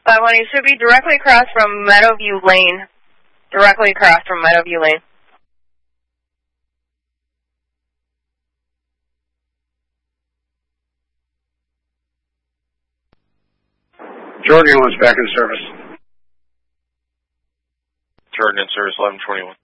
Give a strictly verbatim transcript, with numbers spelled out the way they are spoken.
five one, you should be directly across from Meadowview Lane. Directly across from Meadowview Lane. Jordan was back in service. Jordan in service, eleven twenty-one.